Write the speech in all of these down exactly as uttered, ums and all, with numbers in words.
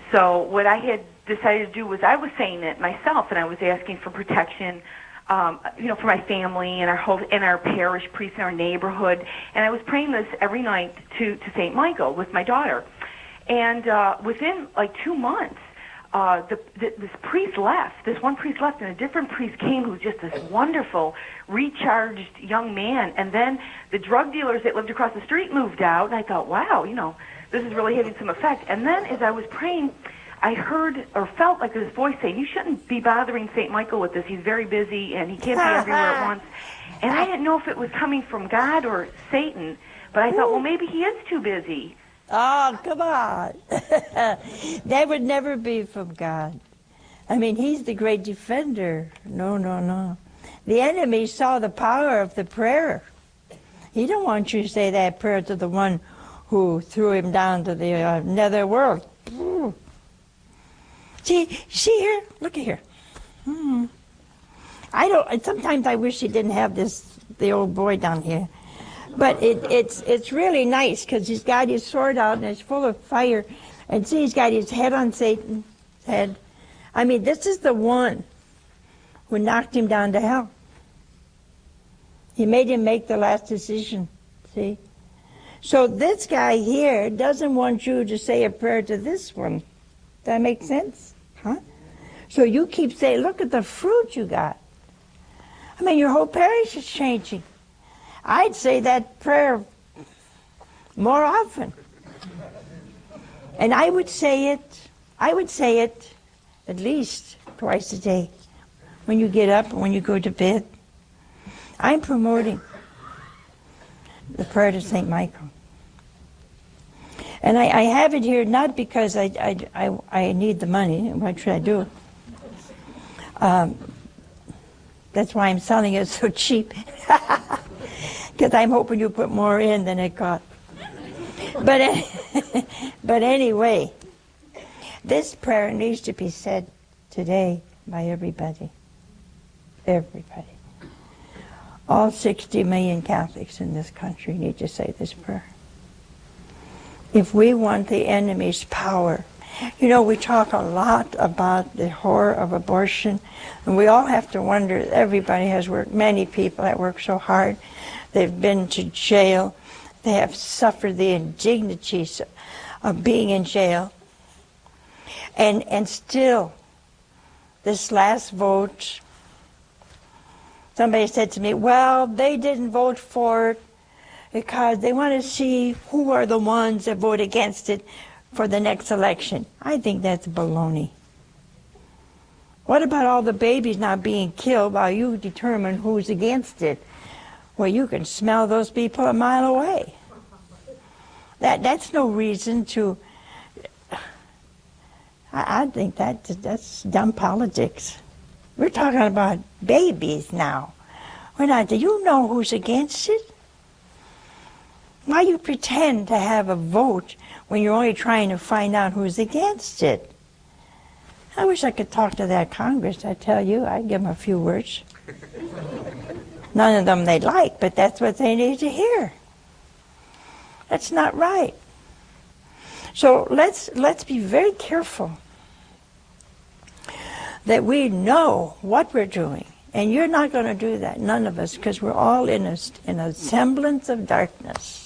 so what I had decided to do was I was saying it myself, and I was asking for protection, um, you know, for my family and our whole, and our parish priest in our neighborhood. And I was praying this every night to, to Saint Michael with my daughter. And uh, within like two months, uh, the, the, this priest left. This one priest left, and a different priest came who was just this wonderful, recharged young man. And then the drug dealers that lived across the street moved out, and I thought, wow, you know, this is really having some effect. And then as I was praying, I heard or felt like this voice saying, you shouldn't be bothering Saint Michael with this. He's very busy, and he can't be everywhere at once. And I didn't know if it was coming from God or Satan, but I thought, well, maybe he is too busy. Oh, come on. That would never be from God. I mean, he's the great defender. No, no, no. The enemy saw the power of the prayer. He don't want you to say that prayer to the one who threw him down to the uh, nether world. Ooh. See, see here? Look at here. Hmm. I don't. Sometimes I wish he didn't have this, the old boy down here. But it, it's it's really nice because he's got his sword out and it's full of fire. And see, he's got his head on Satan's head. I mean, this is the one who knocked him down to hell. He made him make the last decision, see? So this guy here doesn't want you to say a prayer to this one. Does that make sense? Huh? So you keep saying, look at the fruit you got. I mean, your whole parish is changing. I'd say that prayer more often. And I would say it, I would say it at least twice a day. When you get up and when you go to bed. I'm promoting the prayer to Saint Michael. And I, I have it here not because I, I, I, I need the money. What should I do? Um, that's why I'm selling it so cheap. Because I'm hoping you put more in than it cost. But, but anyway, this prayer needs to be said today by everybody. Everybody. All sixty million Catholics in this country need to say this prayer. If we want the enemy's power. You know, we talk a lot about the horror of abortion, and we all have to wonder, everybody has worked, many people that work so hard. They've been to jail. They have suffered the indignities of being in jail. And, and still, this last vote, somebody said to me, well, they didn't vote for it because they want to see who are the ones that vote against it for the next election. I think that's baloney. What about all the babies not being killed while you determine who's against it? Well, you can smell those people a mile away. That that's no reason to. I, I think that that's dumb politics. We're talking about babies now. We're not. Do you know who's against it? Why you pretend to have a vote when you're only trying to find out who's against it? I wish I could talk to that Congress. I tell you, I'd give them a few words. None of them they'd like, but that's what they need to hear. That's not right. So let's let's be very careful that we know what we're doing. And you're not going to do that, none of us, because we're all in a, in a semblance of darkness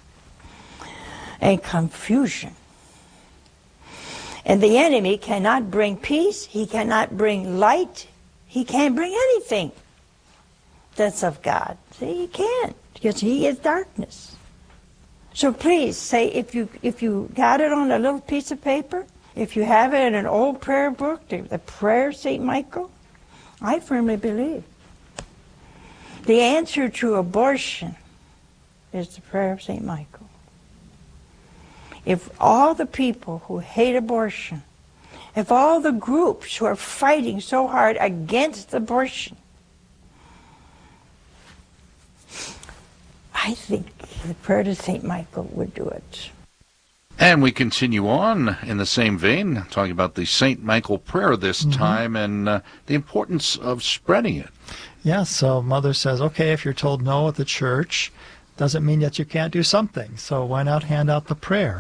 and confusion. And the enemy cannot bring peace, he cannot bring light, he can't bring anything that's of God. See, he can't, because he is darkness. So please say, if you if you got it on a little piece of paper, if you have it in an old prayer book, the, the prayer of Saint Michael, I firmly believe the answer to abortion is the prayer of Saint Michael. If all the people who hate abortion, if all the groups who are fighting so hard against abortion, I think the prayer to Saint Michael would do it. And we continue on in the same vein, talking about the Saint Michael prayer this mm-hmm. time and uh, the importance of spreading it. Yeah, so Mother says, okay, if you're told no at the church, doesn't mean that you can't do something. So why not hand out the prayer?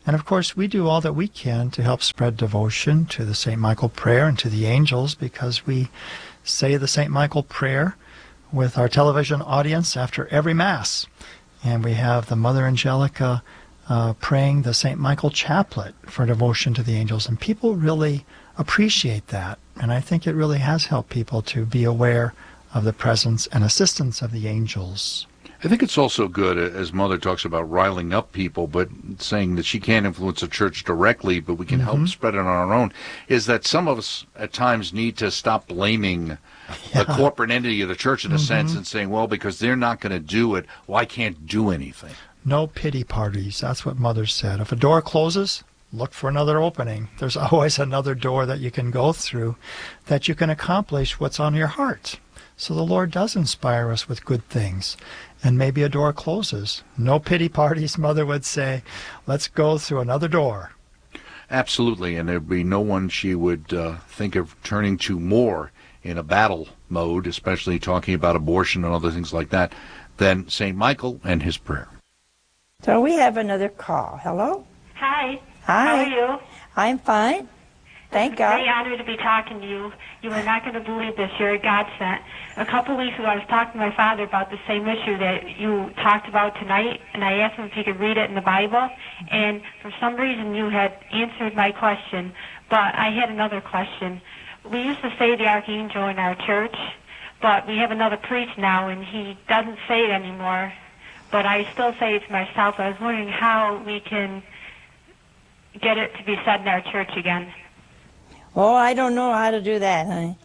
And of course, we do all that we can to help spread devotion to the Saint Michael prayer and to the angels, because we say the Saint Michael prayer with our television audience after every Mass. And we have the Mother Angelica uh, praying the Saint Michael chaplet for devotion to the angels. And people really appreciate that. And I think it really has helped people to be aware of the presence and assistance of the angels. I think it's also good, as Mother talks about riling up people, but saying that she can't influence the church directly, but we can mm-hmm. help spread it on our own, is that some of us at times need to stop blaming yeah. the corporate entity of the church in a mm-hmm. sense and saying, well, because they're not going to do it, well, I can't do anything. No pity parties. That's what Mother said. If a door closes, look for another opening. There's always another door that you can go through, that you can accomplish what's on your heart. So the Lord does inspire us with good things. And maybe a door closes. No pity parties, Mother would say. Let's go through another door. Absolutely, and there'd be no one she would uh, think of turning to more in a battle mode, especially talking about abortion and other things like that, than Saint Michael and his prayer. So we have another call. Hello? Hi. Hi. How are you? I'm fine. Thank God. It's a great honor to be talking to you. You are not going to believe this. You're a godsend. A couple weeks ago, I was talking to my father about the same issue that you talked about tonight, and I asked him if he could read it in the Bible, and for some reason you had answered my question, but I had another question. We used to say the Archangel in our church, but we have another priest now, and he doesn't say it anymore, but I still say it to myself. I was wondering how we can get it to be said in our church again. Oh, I don't know how to do that, honey.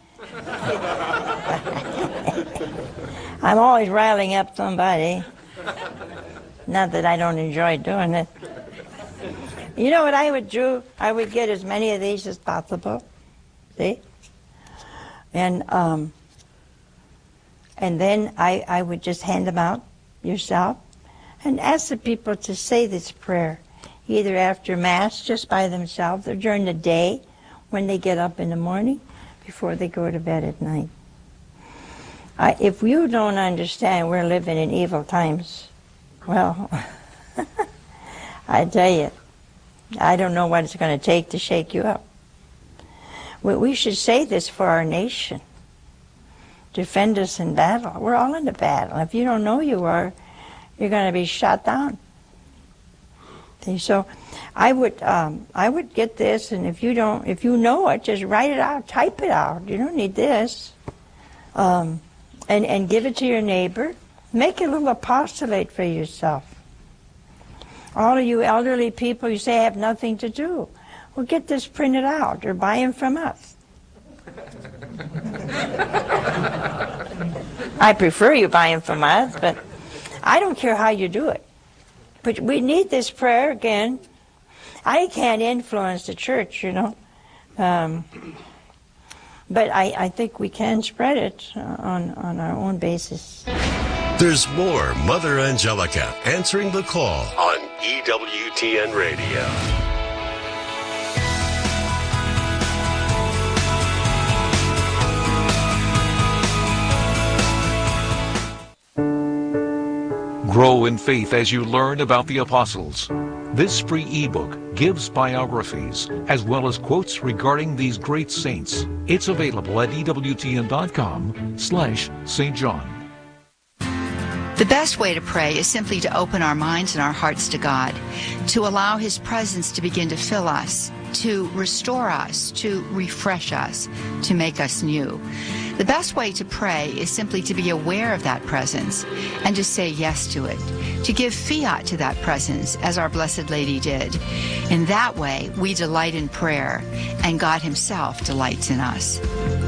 I'm always riling up somebody. Not that I don't enjoy doing it. You know what I would do? I would get as many of these as possible. See? And um, and then I, I would just hand them out yourself and ask the people to say this prayer, either after Mass just by themselves or during the day, when they get up in the morning, before they go to bed at night. I, if you don't understand we're living in evil times, well, I tell you, I don't know what it's going to take to shake you up. We, we should say this for our nation. Defend us in battle. We're all in a battle. If you don't know you are, you're going to be shot down. See, so I would um, I would get this, and if you don't, if you know it, just write it out, type it out. You don't need this, um, and and give it to your neighbor. Make a little apostolate for yourself. All of you elderly people, you say have nothing to do. Well, get this printed out or buy them from us. I prefer you buy them from us, but I don't care how you do it. But we need this prayer again. I can't influence the church, you know. Um, but I, I think we can spread it on, on our own basis. There's more Mother Angelica answering the call on E W T N Radio. Grow in faith as you learn about the apostles. This free ebook gives biographies as well as quotes regarding these great saints. It's available at E W T N dot com slash Saint John. The best way to pray is simply to open our minds and our hearts to God, to allow His presence to begin to fill us, to restore us, to refresh us, to make us new. The best way to pray is simply to be aware of that presence and to say yes to it, to give fiat to that presence as our Blessed Lady did. In that way, we delight in prayer, and God Himself delights in us.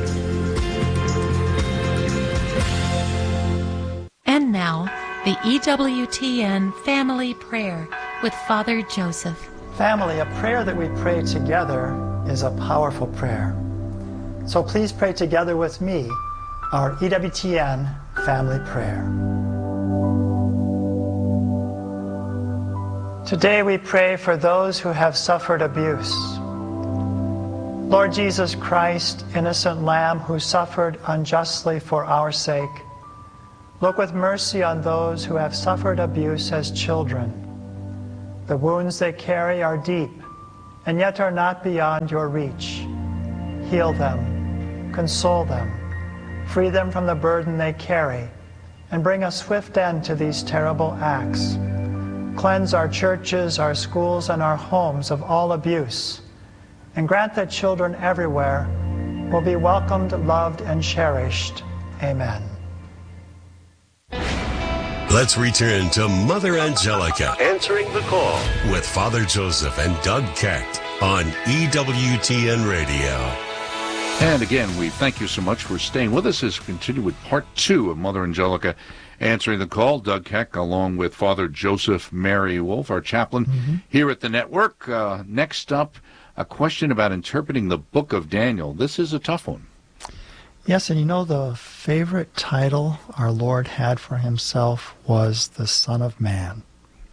And now, the E W T N Family Prayer with Father Joseph. Family, a prayer that we pray together is a powerful prayer. So please pray together with me our E W T N Family Prayer. Today we pray for those who have suffered abuse. Lord Jesus Christ, innocent Lamb who suffered unjustly for our sake, look with mercy on those who have suffered abuse as children, The wounds they carry are deep, and yet are not beyond your reach. Heal them, console them, free them from the burden they carry, and bring a swift end to these terrible acts. Cleanse our churches, our schools, and our homes of all abuse, and grant that children everywhere will be welcomed, loved, and cherished. Amen. Let's return to Mother Angelica answering the call with Father Joseph and Doug Keck on E W T N Radio. And again, we thank you so much for staying with us as we continue with part two of Mother Angelica answering the call. Doug Keck, along with Father Joseph Mary Wolf, our chaplain mm-hmm. here at the network. Uh, next up, a question about interpreting the book of Daniel. This is a tough one. Yes, and you know, the favorite title our Lord had for himself was the Son of Man.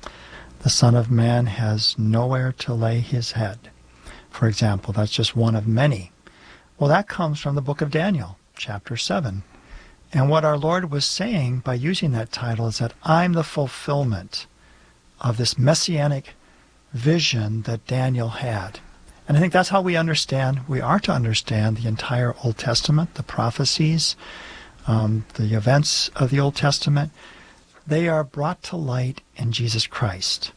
The Son of Man has nowhere to lay his head. For example, that's just one of many. Well, that comes from the book of Daniel, chapter seven. And what our Lord was saying by using that title is that I'm the fulfillment of this messianic vision that Daniel had. And I think that's how we understand, we are to understand the entire Old Testament, the prophecies, um, the events of the Old Testament. They are brought to light in Jesus Christ.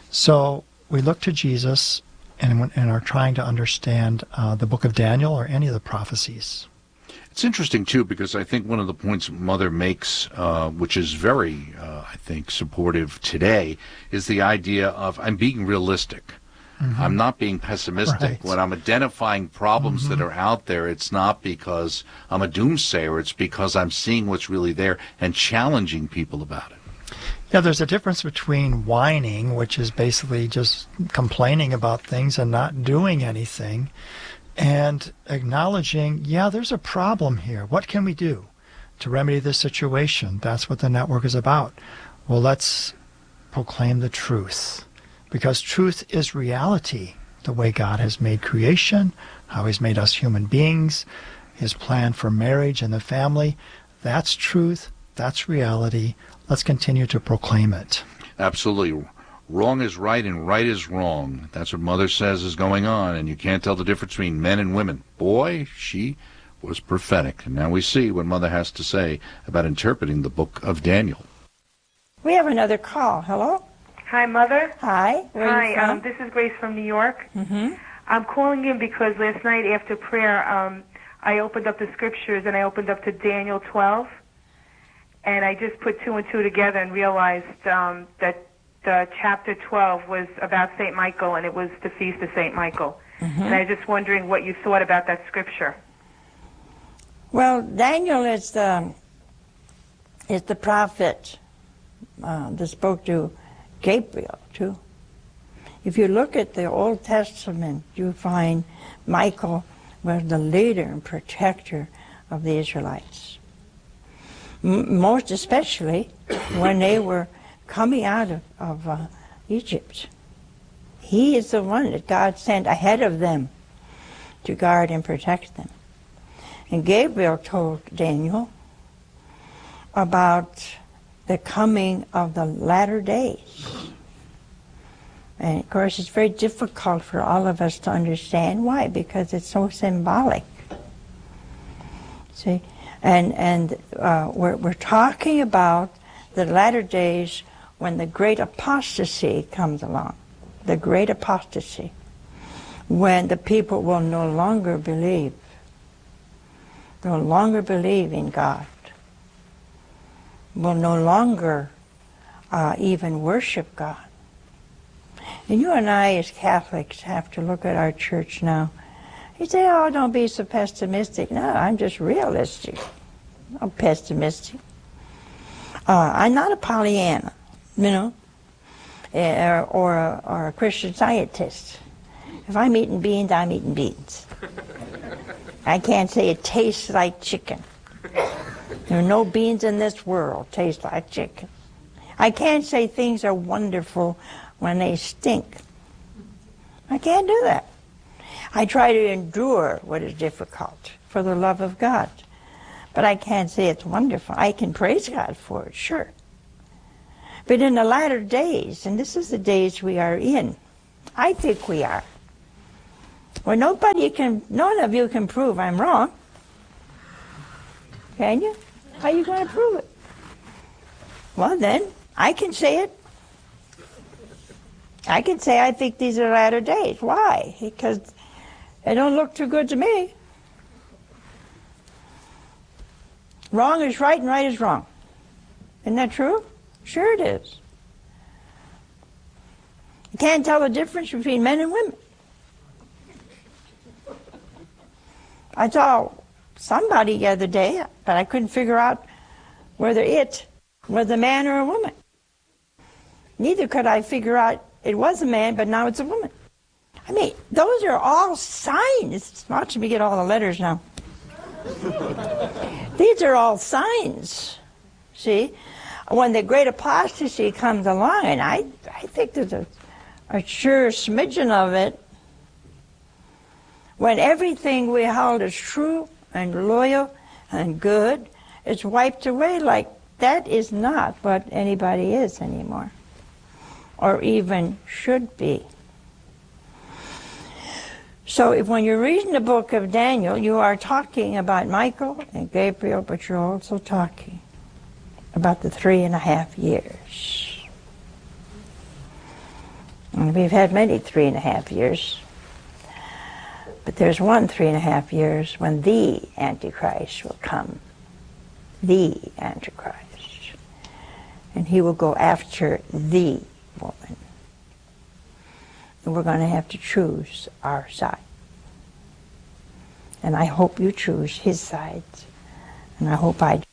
So we look to Jesus and, and are trying to understand uh, the book of Daniel or any of the prophecies. It's interesting, too, because I think one of the points Mother makes, uh, which is very, uh, I think, supportive today, is the idea of I'm being realistic. Mm-hmm. I'm not being pessimistic. Right. When I'm identifying problems mm-hmm. that are out there, it's not because I'm a doomsayer. It's because I'm seeing what's really there and challenging people about it. Yeah, there's a difference between whining, which is basically just complaining about things and not doing anything, and acknowledging, yeah, there's a problem here. What can we do to remedy this situation? That's what the network is about. Well, let's proclaim the truth. Because truth is reality, the way God has made creation, how he's made us human beings, his plan for marriage and the family. That's truth. That's reality. Let's continue to proclaim it. Absolutely. Wrong is right and right is wrong. That's what Mother says is going on, and you can't tell the difference between men and women. Boy, she was prophetic. And now we see what Mother has to say about interpreting the book of Daniel. We have another call. Hello? Hi, Mother. Hi. Where Hi, are you from? Um, this is Grace from New York. Mm-hmm. I'm calling in because last night after prayer, um, I opened up the scriptures and I opened up to Daniel twelve, and I just put two and two together and realized um, that the chapter twelve was about Saint Michael, and it was the feast of Saint Michael. Mm-hmm. And I was just wondering what you thought about that scripture. Well, Daniel is the is the prophet uh, that spoke to Gabriel, too. If you look at the Old Testament, you find Michael was the leader and protector of the Israelites. M- most especially when they were coming out of, of uh, Egypt. He is the one that God sent ahead of them to guard and protect them. And Gabriel told Daniel about the coming of the latter days. And of course it's very difficult for all of us to understand. Why? Because it's so symbolic. See? And and uh, we're, we're talking about the latter days when the great apostasy comes along. The great apostasy. When the people will no longer believe. No longer believe in God. Will no longer uh, even worship God. And you and I as Catholics have to look at our church now. You say, oh, don't be so pessimistic. No, I'm just realistic. I'm pessimistic. Uh, I'm not a Pollyanna, you know, or, or, a, or a Christian Scientist. If I'm eating beans, I'm eating beans. I can't say it tastes like chicken. There are no beans in this world taste like chicken. I can't say things are wonderful when they stink. I can't do that. I try to endure what is difficult for the love of God. But I can't say it's wonderful. I can praise God for it, sure. But in the latter days, and this is the days we are in, I think we are, where nobody can, none of you can prove I'm wrong. Can you? How are you going to prove it? Well then, I can say it. I can say I think these are latter days. Why? Because they don't look too good to me. Wrong is right and right is wrong. Isn't that true? Sure it is. You can't tell the difference between men and women. I saw somebody the other day, but I couldn't figure out whether it was a man or a woman. Neither could I figure out it was a man, but now it's a woman. I mean, those are all signs. Watch me get all the letters now. These are all signs. See? When the great apostasy comes along, and I, I think there's a, a sure smidgen of it, when everything we held as true and loyal and good is wiped away, like that is not what anybody is anymore, or even should be. So if when you're reading the book of Daniel, you are talking about Michael and Gabriel, but you're also talking about the three and a half years. And we've had many three and a half years. But there's one three and a half years when the Antichrist will come. The Antichrist. And he will go after the woman. And we're going to have to choose our side. And I hope you choose his side. And I hope I do.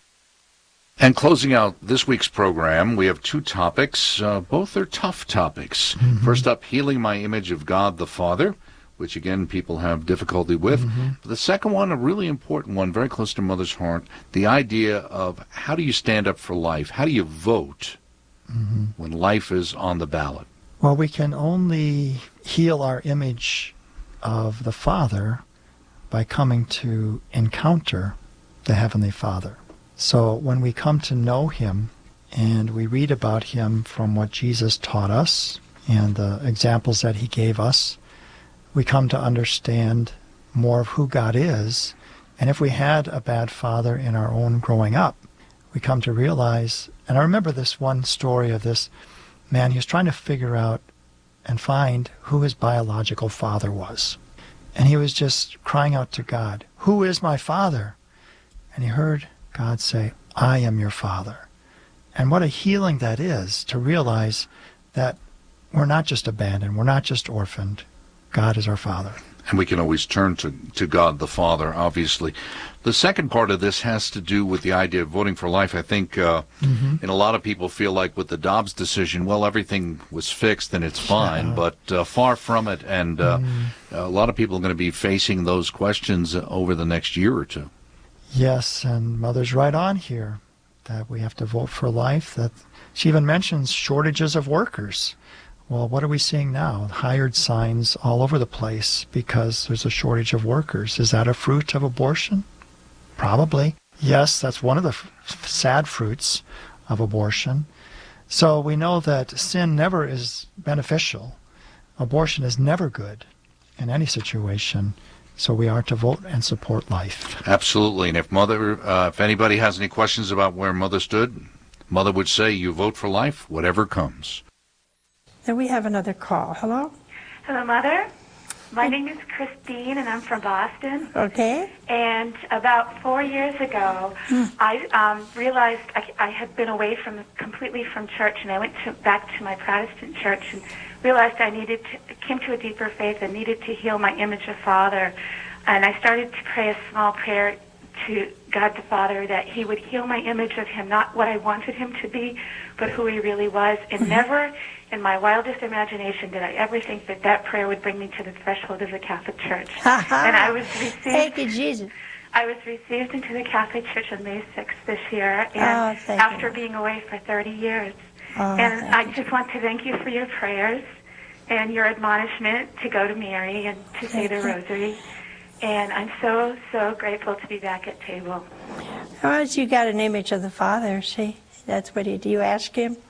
And closing out this week's program, we have two topics. Uh, both are tough topics. Mm-hmm. First up, healing my image of God the Father, which, again, people have difficulty with. Mm-hmm. But the second one, a really important one, very close to Mother's heart, the idea of how do you stand up for life? How do you vote mm-hmm. when life is on the ballot? Well, we can only heal our image of the Father by coming to encounter the Heavenly Father. So when we come to know him and we read about him from what Jesus taught us and the examples that he gave us, we come to understand more of who God is. And if we had a bad father in our own growing up, we come to realize, and I remember this one story of this man, he was trying to figure out and find who his biological father was. And he was just crying out to God, "Who is my father?" And he heard God say, "I am your father." And what a healing that is, to realize that we're not just abandoned, we're not just orphaned. God is our Father. And we can always turn to, to God the Father, obviously. The second part of this has to do with the idea of voting for life. I think, uh, mm-hmm. and a lot of people feel like with the Dobbs decision, well, everything was fixed and it's fine, yeah. but uh, far from it. And uh, mm. a lot of people are going to be facing those questions over the next year or two. Yes, and Mother's right on here, that we have to vote for life. That she even mentions shortages of workers. Well, what are we seeing now? Hired signs all over the place because there's a shortage of workers. Is that a fruit of abortion? Probably. Yes, that's one of the f- sad fruits of abortion. So we know that sin never is beneficial. Abortion is never good in any situation. So we are to vote and support life. Absolutely. And if Mother, uh, if anybody has any questions about where Mother stood, Mother would say, you vote for life, whatever comes. Then we have another call. Hello? Hello, Mother. My name is Christine, and I'm from Boston. Okay. And about four years ago, hmm. I um, realized I, I had been away from completely from church, and I went to, back to my Protestant church and realized I needed to, came to a deeper faith and needed to heal my image of Father. And I started to pray a small prayer to God the Father that he would heal my image of him, not what I wanted him to be, but who he really was. And never in my wildest imagination did I ever think that that prayer would bring me to the threshold of the Catholic Church. And I was received. Thank you, Jesus. I was received into the Catholic Church on May sixth this year, and oh, after you. being away for thirty years. Oh, and I you. just want to thank you for your prayers and your admonishment to go to Mary and to say the Rosary. And I'm so, so grateful to be back at table. Well, you got an image of the Father, see? That's what he, do you ask him?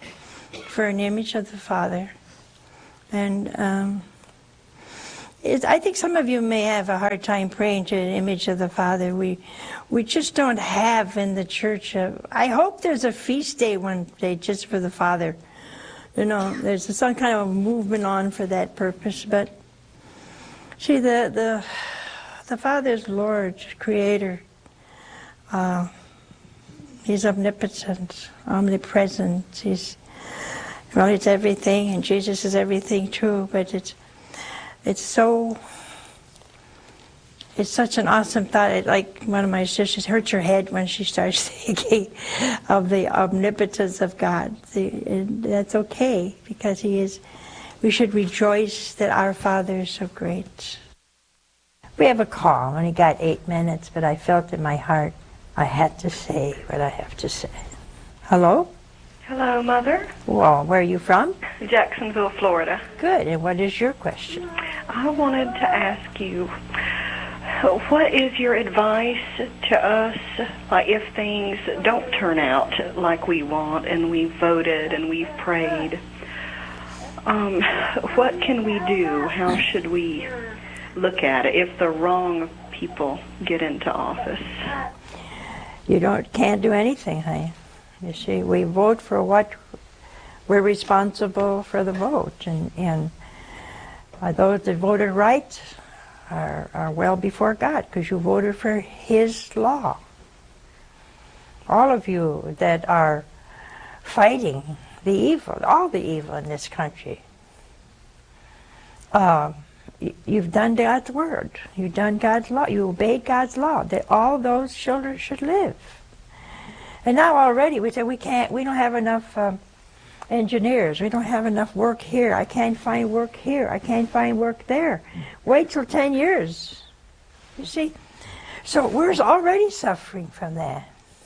for an image of the Father. And um, it, I think some of you may have a hard time praying to an image of the Father. We we just don't have in the church. A, I hope there's a feast day one day just for the Father. You know, there's some kind of movement on for that purpose. But see, the the the Father's Lord, Creator. Uh, he's omnipotent, omnipresent. He's well, it's everything, and Jesus is everything too. But it's it's so it's such an awesome thought. It, like one of my sisters, hurts her head when she starts thinking of the omnipotence of God. See, and that's okay, because He is. We should rejoice that our Father is so great. We have a call. I only got eight minutes, but I felt in my heart I had to say what I have to say. Hello? Hello, Mother. Well, where are you from? Jacksonville, Florida. Good. And what is your question? I wanted to ask you, what is your advice to us, like if things don't turn out like we want and we've voted and we've prayed? Um, what can we do? How should we look at it if the wrong people get into office? You don't can't do anything, honey. You see, we vote for what we're responsible for the vote, and and uh, those that voted right are are well before God, because you voted for His law. All of you that are fighting the evil, all the evil in this country, uh, you've done God's word. You've done God's law. You obeyed God's law, that all those children should live. And now already we say we can't, we don't have enough um, engineers. We don't have enough work here. I can't find work here. I can't find work there. Wait till ten years. You see? So we're already suffering from that.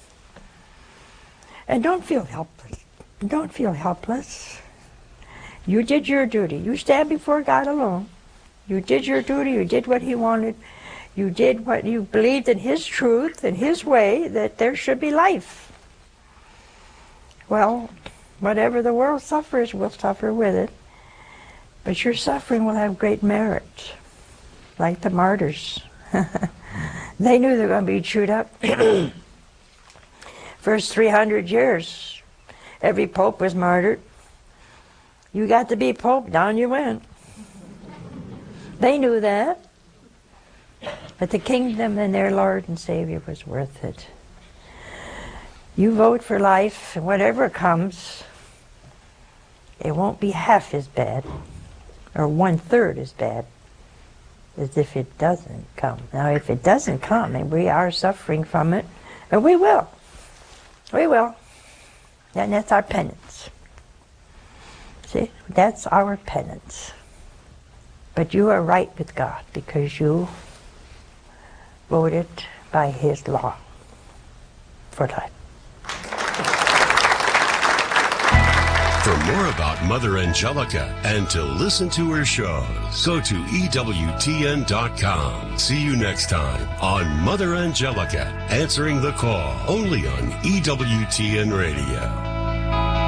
And don't feel helpless. Don't feel helpless. You did your duty. You stand before God alone. You did your duty. You did what He wanted. You did what you believed in His truth and His way, that there should be life. Well, whatever the world suffers, we'll suffer with it. But your suffering will have great merit, like the martyrs. They knew they were going to be chewed up. First three hundred years, every pope was martyred. You got to be pope, down you went. They knew that. But the kingdom and their Lord and Savior was worth it. You vote for life, and whatever comes, it won't be half as bad, or one-third as bad, as if it doesn't come. Now, if it doesn't come, and we are suffering from it, and we will, we will, and that's our penance. See, that's our penance. But you are right with God, because you voted by His law for life. For more about Mother Angelica and to listen to her shows, go to E W T N dot com. See you next time on Mother Angelica, answering the call, only on E W T N Radio.